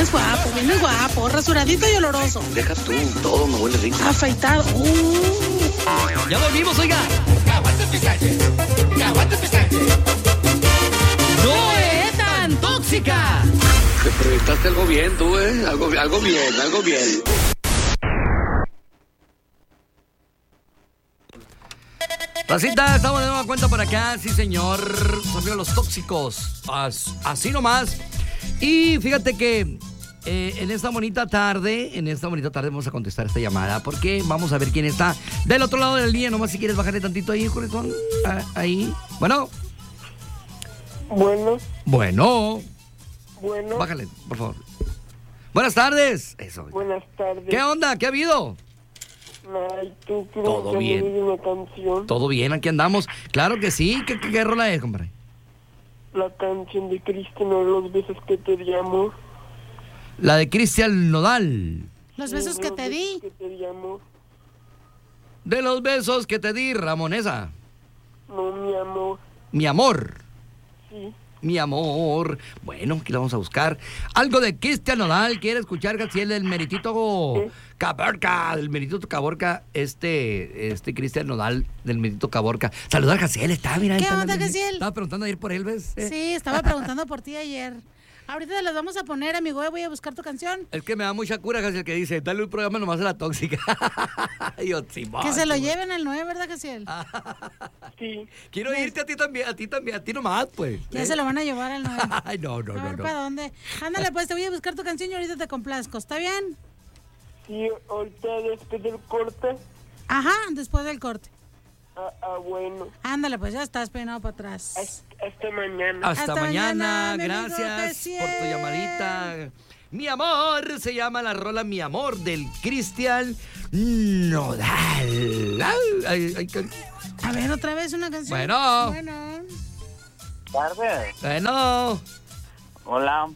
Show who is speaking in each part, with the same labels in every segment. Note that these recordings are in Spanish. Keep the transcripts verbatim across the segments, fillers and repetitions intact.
Speaker 1: vienes guapo, vienes guapo, rasuradito y oloroso.
Speaker 2: Deja tú, todo me huele rico.
Speaker 1: Afeitado. Uh.
Speaker 3: Ya volvimos, oiga. No es tan tóxica.
Speaker 2: Te proyectaste algo bien, tú, ¿eh? Algo, algo bien, algo bien.
Speaker 3: Racita, estamos de nueva cuenta por acá, sí señor, son los tóxicos, As, así nomás. Y fíjate que eh, en esta bonita tarde, en esta bonita tarde vamos a contestar esta llamada, porque vamos a ver quién está del otro lado del día, nomás si quieres bajarle tantito ahí, corazón, ah, ahí, bueno.
Speaker 4: Bueno.
Speaker 3: Bueno.
Speaker 4: Bueno.
Speaker 3: Bájale, por favor. Buenas tardes. Eso.
Speaker 4: Buenas tardes.
Speaker 3: ¿Qué onda? ¿Qué ha habido?
Speaker 4: Ay, ¿tú crees
Speaker 3: Todo
Speaker 4: que
Speaker 3: bien.
Speaker 4: me diga una canción?
Speaker 3: Todo bien, aquí andamos. Claro que sí. ¿Qué, qué, qué rola es, compadre?
Speaker 4: La canción de Cristian, los besos que te di, amor.
Speaker 3: La de Cristian Nodal.
Speaker 1: Los besos que te di.
Speaker 4: Que te di, amor.
Speaker 3: De los besos que te di, Ramonesa.
Speaker 4: No, mi amor.
Speaker 3: Mi amor.
Speaker 4: Sí.
Speaker 3: Mi amor. Bueno, aquí la vamos a buscar. Algo de Cristian Nodal. ¿Quiere escuchar, Gaciel, del meritito
Speaker 4: ¿Sí?
Speaker 3: Caborca? Del meritito Caborca. Este, este Cristian Nodal, del meritito Caborca. Saludar a Gaciel, está, mira.
Speaker 1: ¿Qué
Speaker 3: está,
Speaker 1: onda,
Speaker 3: está,
Speaker 1: Gaciel?
Speaker 3: Estaba preguntando a ir por él, ¿ves? Eh.
Speaker 1: Sí, estaba preguntando por ti ayer. Ahorita te las vamos a poner, amigo. Voy a buscar tu canción.
Speaker 3: Es que me da mucha cura, Gaciel, que dice, dale un programa nomás a la tóxica. Yo, sí,
Speaker 1: Que se lo
Speaker 3: sí,
Speaker 1: lleven al nueve, ¿verdad, Gaciel?
Speaker 4: Sí.
Speaker 3: Quiero irte a ti también, a ti también, a ti nomás, pues.
Speaker 1: Ya
Speaker 3: ¿eh?
Speaker 1: se lo van a llevar al nueve.
Speaker 3: Ay, no, no,
Speaker 1: A
Speaker 3: no,
Speaker 1: ver,
Speaker 3: no.
Speaker 1: ¿para dónde? Ándale, pues, te voy a buscar tu canción y ahorita te complazco. ¿Está bien?
Speaker 4: Sí, ahorita después del corte.
Speaker 1: Ajá, después del corte.
Speaker 4: Ah, ah, bueno.
Speaker 1: Ándale, pues ya estás peinado para atrás.
Speaker 4: Hasta, hasta mañana.
Speaker 3: Hasta,
Speaker 1: Hasta
Speaker 3: mañana,
Speaker 1: mañana, mi amigo
Speaker 3: gracias
Speaker 1: Gaciel.
Speaker 3: por tu llamadita. Mi amor, se llama la rola Mi Amor del Cristian Nodal. Ay, ay, ay, ay.
Speaker 1: A ver, otra vez una canción.
Speaker 3: Bueno.
Speaker 1: Bueno.
Speaker 4: Tarde.
Speaker 3: Bueno,
Speaker 4: Hola.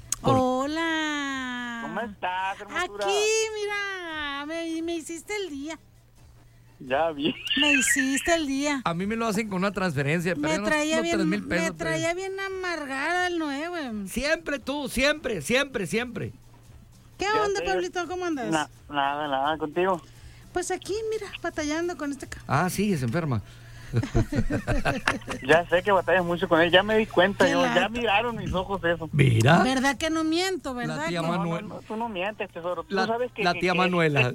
Speaker 1: Hola.
Speaker 4: ¿Cómo estás, hermosura?
Speaker 1: Aquí, mira, me, me hiciste el día.
Speaker 4: Ya vi.
Speaker 1: Me hiciste el día.
Speaker 3: a mí me lo hacen con una transferencia, pero
Speaker 1: Me
Speaker 3: unos-
Speaker 1: traía
Speaker 3: unos
Speaker 1: bien,
Speaker 3: tres mil pesos,
Speaker 1: me traía bien amargada el nueve.
Speaker 3: Siempre tú, siempre, siempre, siempre.
Speaker 1: ¿Qué
Speaker 4: Ya
Speaker 1: onda,
Speaker 4: sé.
Speaker 1: Pablito? ¿Cómo andas?
Speaker 4: Na- nada, nada, contigo.
Speaker 1: Pues aquí, mira, batallando con este ca-
Speaker 3: Ah, sí, se enferma.
Speaker 4: Ya sé que batallas mucho con él, ya me di cuenta,
Speaker 1: Qué
Speaker 4: yo,
Speaker 1: lata.
Speaker 4: ya miraron mis ojos eso.
Speaker 3: Mira,
Speaker 1: ¿Verdad que no miento, verdad?
Speaker 3: La tía
Speaker 1: que-
Speaker 4: No,
Speaker 3: Manuel.
Speaker 4: no, no, tú no mientes, tesoro. Tú
Speaker 3: la,
Speaker 4: sabes que,
Speaker 3: la
Speaker 4: que-
Speaker 3: tía
Speaker 4: que-
Speaker 3: Manuela.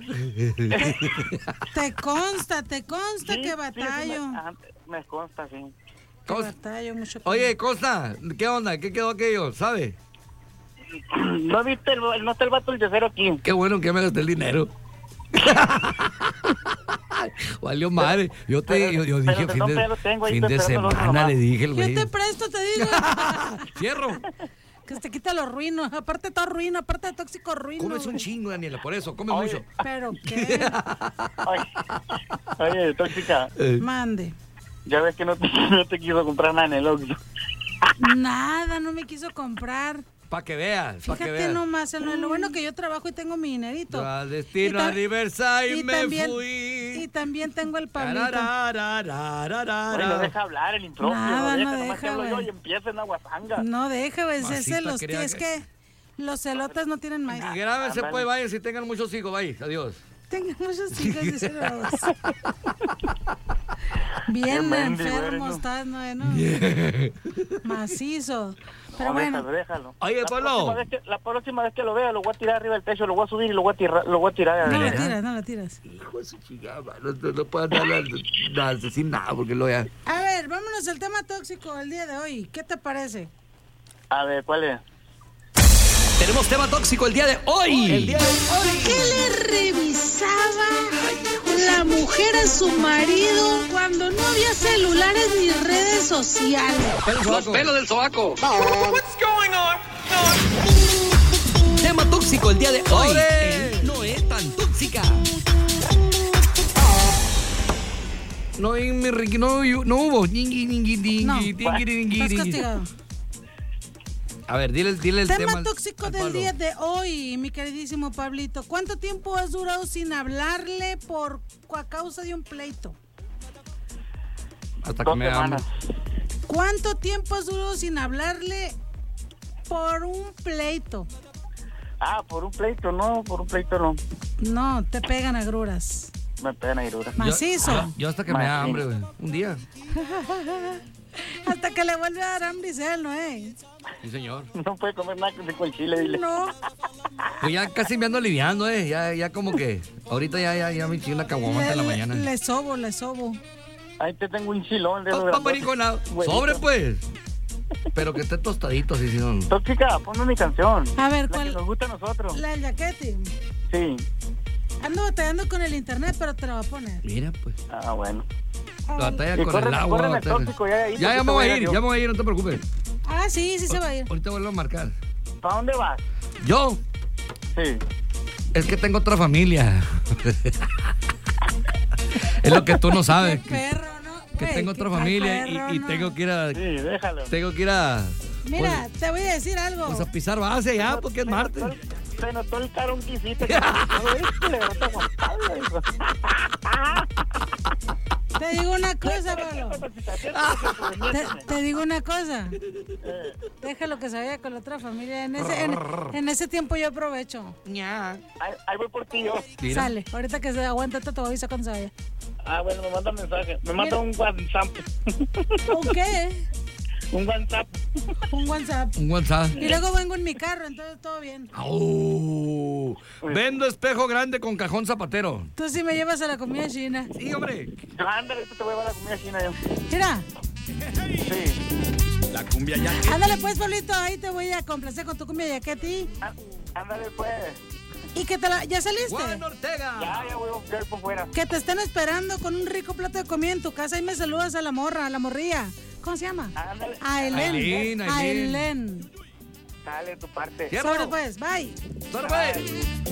Speaker 1: Te consta, te consta
Speaker 4: Sí,
Speaker 1: que
Speaker 4: sí,
Speaker 1: batallo.
Speaker 4: sí, me, ajá, me consta, sí.
Speaker 1: Que
Speaker 3: Cos-
Speaker 1: batallo mucho. con-
Speaker 3: Oye, Costa, ¿qué onda? ¿Qué quedó aquello? ¿Sabe?
Speaker 4: ¿No viste? El, no está el vato del yacero aquí.
Speaker 3: Qué bueno que me gasté el dinero. Valió madre. Yo te
Speaker 4: Pero-
Speaker 3: yo, yo
Speaker 4: pero
Speaker 3: dije
Speaker 4: de
Speaker 3: fin
Speaker 4: todos
Speaker 3: de,
Speaker 4: modos lo tengo ahí,
Speaker 3: fin de
Speaker 4: estoy esperando el otro
Speaker 3: semana,
Speaker 4: nomás.
Speaker 3: le dije el
Speaker 1: Yo
Speaker 3: güey.
Speaker 1: te presto, te digo.
Speaker 3: Fierro.
Speaker 1: Que te quita lo ruino. Aparte todo ruino, aparte de tóxico ruino.
Speaker 3: Comes un
Speaker 1: güey.
Speaker 3: chingo, Daniela, por eso, comes
Speaker 4: Oye.
Speaker 3: mucho.
Speaker 1: ¿Pero qué?
Speaker 4: Oye, oye, tóxica,
Speaker 3: Eh,
Speaker 1: Mande.
Speaker 4: ya ves que no te, no te quiso comprar nada en el Oxxo.
Speaker 1: Nada, no me quiso comprar.
Speaker 3: pa' que veas, pa' que
Speaker 1: Fíjate
Speaker 3: veas.
Speaker 1: nomás, lo, lo bueno que yo trabajo y tengo mi dinerito.
Speaker 3: Yo al destino
Speaker 1: Y ta-
Speaker 3: a Riverside
Speaker 1: y
Speaker 3: me
Speaker 1: también-
Speaker 3: fui.
Speaker 1: Y también tengo el Pablito.
Speaker 3: Tarararararara.
Speaker 4: Oye, no deja hablar el impropio,
Speaker 1: Nada,
Speaker 4: no
Speaker 1: no
Speaker 4: deja, nomás te
Speaker 1: deja,
Speaker 4: hablo yo
Speaker 1: güey.
Speaker 4: y empieza en aguasanga.
Speaker 1: No deja, güey.
Speaker 3: Masita,
Speaker 1: Ese los
Speaker 3: quería
Speaker 1: es
Speaker 3: que-
Speaker 1: que los celotes no tienen maíz.
Speaker 3: Grábense,
Speaker 4: Ándale.
Speaker 3: pues, vayan si tengan muchos hijos, vaya, adiós.
Speaker 1: Tengo muchos hijos, dice los.
Speaker 4: Qué
Speaker 1: Bien
Speaker 4: mendigo
Speaker 1: enfermo
Speaker 4: eres,
Speaker 1: estás, ¿no? ¿no? Macizo. Pero
Speaker 4: No,
Speaker 1: bueno,
Speaker 4: déjalo, déjalo.
Speaker 3: Oye,
Speaker 4: la
Speaker 3: Pablo.
Speaker 4: próxima, vez que, la próxima vez que lo vea, lo voy a tirar arriba del techo, lo voy a subir y lo voy a tirar, lo voy a tirar.
Speaker 1: no
Speaker 4: arriba.
Speaker 1: la tiras, no la tiras.
Speaker 3: Hijo de su chingada, no, no, no puedo andar a decir nada porque lo ya.
Speaker 1: A ver, vámonos al tema tóxico el día de hoy. ¿Qué te parece?
Speaker 4: A ver, ¿cuál es?
Speaker 3: Tenemos tema tóxico el día de hoy. El día de
Speaker 1: ¿Por qué le revisaba la mujer a su marido cuando no había celulares ni redes sociales?
Speaker 2: Los pelos del sobaco.
Speaker 3: Tema tóxico el día de hoy. En No es tan tóxica. No, en mi Ricky, no, no hubo. Ñingui, ñingui, ñingui,
Speaker 1: No.
Speaker 3: ñingui, ñingui,
Speaker 1: Estás
Speaker 3: ñingui.
Speaker 1: castigado.
Speaker 3: A ver, dile, dile el tema.
Speaker 1: Tema
Speaker 3: al-
Speaker 1: tóxico
Speaker 3: al
Speaker 1: del
Speaker 3: Pablo.
Speaker 1: día de hoy, mi queridísimo Pablito. ¿Cuánto tiempo has durado sin hablarle por a causa de un pleito?
Speaker 3: Hasta que
Speaker 4: Dos
Speaker 3: me amo.
Speaker 4: semanas.
Speaker 1: ¿Cuánto tiempo has durado sin hablarle por un pleito?
Speaker 4: Ah, por un pleito, no, por un pleito no.
Speaker 1: No, te pegan agruras.
Speaker 4: Me pegan agruras.
Speaker 1: Macizo.
Speaker 3: Yo, yo hasta que me da hambre, güey. Un día.
Speaker 1: Hasta que le vuelve a dar hambre y él, ¿no es?
Speaker 3: Sí, señor.
Speaker 4: No puede comer nada con chile, dile.
Speaker 1: No.
Speaker 3: Pues ya casi me ando aliviando, eh. Ya, ya como que. Ahorita ya, ya, ya me eché una caguamanta en la mañana.
Speaker 1: Le sobo, le sobo.
Speaker 4: Ahí te tengo un chilón de
Speaker 3: Pa- pa' morir con la- Sobre, pues. Pero que esté tostadito, así, si no.
Speaker 4: Tóxica, ponme mi canción.
Speaker 1: A ver,
Speaker 4: La
Speaker 1: ¿cuál?
Speaker 4: que nos gusta a nosotros.
Speaker 1: La del Yaqueti.
Speaker 4: Sí.
Speaker 1: Ando batallando con el internet, pero te la voy a poner.
Speaker 3: Mira, pues.
Speaker 4: Ah, bueno.
Speaker 3: La batalla
Speaker 4: Y
Speaker 3: con
Speaker 4: córreme,
Speaker 3: el agua.
Speaker 4: córreme,
Speaker 3: batalla-
Speaker 4: tóxico, ya, ahí,
Speaker 3: ya, ya
Speaker 4: porque
Speaker 3: me voy
Speaker 4: te
Speaker 3: a ir,
Speaker 4: yo.
Speaker 3: ya me voy a ir, no te preocupes.
Speaker 1: Ah, sí, sí se va a ir.
Speaker 3: Ahorita vuelvo a marcar.
Speaker 4: ¿Para dónde vas?
Speaker 3: Yo,
Speaker 4: Sí.
Speaker 3: es que tengo otra familia. Es lo que tú no sabes.
Speaker 1: Qué
Speaker 3: Que,
Speaker 1: perro, ¿no?
Speaker 3: que
Speaker 1: Güey,
Speaker 3: tengo
Speaker 1: qué
Speaker 3: otra
Speaker 1: tal
Speaker 3: familia
Speaker 1: perro,
Speaker 3: y, y
Speaker 1: ¿no?
Speaker 3: tengo que ir a.
Speaker 4: Sí, déjalo.
Speaker 3: Tengo que ir a.
Speaker 1: Mira, te voy a decir algo.
Speaker 3: Pues a pisar base ya, porque es
Speaker 4: Se
Speaker 3: martes.
Speaker 4: notó el- Se notó el carón que hiciste. Que todo esto le nota aguantable, hijo.
Speaker 1: Te digo una cosa, Pablo. Te, te digo una cosa. Déjalo que se vaya con la otra familia. En ese, en, en ese tiempo yo aprovecho.
Speaker 4: Ahí, ahí voy por ti yo.
Speaker 3: Mira.
Speaker 1: Sale. Ahorita que se aguanta, te voy a avisar cuando se vaya.
Speaker 4: Ah, bueno, me manda mensaje. Me manda un WhatsApp.
Speaker 1: ¿Un qué?
Speaker 4: Un WhatsApp.
Speaker 1: Un WhatsApp.
Speaker 3: Un WhatsApp.
Speaker 1: Y luego vengo en mi carro, entonces todo bien.
Speaker 3: Au. Vendo espejo grande con cajón zapatero.
Speaker 1: Tú sí me llevas a la comida china.
Speaker 3: Sí, hombre.
Speaker 4: Ándale, tú te voy a llevar la comida china yo.
Speaker 1: Mira,
Speaker 4: Sí.
Speaker 3: La cumbia ya.
Speaker 1: ándale pues, Pablito, ahí te voy a complacer con tu comida yaqueti.
Speaker 4: Ah, ándale, pues.
Speaker 1: Y que te la... ¿Ya saliste?
Speaker 3: Juan Ortega.
Speaker 4: Ya, ya voy a buscar por fuera.
Speaker 1: Que te estén esperando con un rico plato de comida en tu casa y me saludas a la morra, a la morrilla. ¿Cómo se llama?
Speaker 4: Ándale.
Speaker 1: A Helen.
Speaker 3: Ailén,
Speaker 1: A
Speaker 3: Ailén.
Speaker 1: Helen.
Speaker 4: Dale tu parte.
Speaker 3: Cierro.
Speaker 1: Sobre pues, bye.
Speaker 3: Sobre, pues.